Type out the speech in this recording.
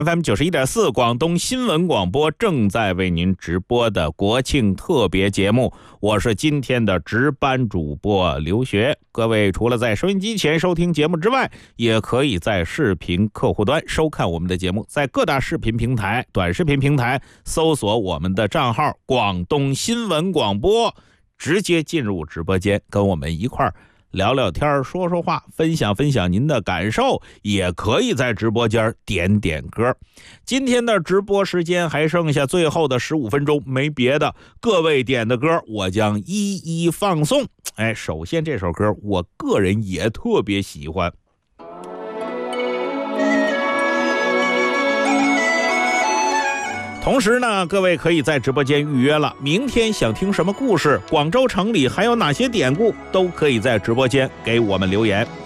FM91.4 广东新闻广播正在为您直播的国庆特别节目，我是今天的值班主播刘学。各位除了在收音机前收听节目之外，也可以在视频客户端收看我们的节目，在各大视频平台、短视频平台搜索我们的账号广东新闻广播，直接进入直播间跟我们一块儿聊聊天，说说话，分享分享您的感受，也可以在直播间点点歌。今天的直播时间还剩下最后的15分钟，没别的，各位点的歌我将一一放送。首先这首歌我个人也特别喜欢。同时呢，各位可以在直播间预约了，明天想听什么故事，广州城里还有哪些典故，都可以在直播间给我们留言。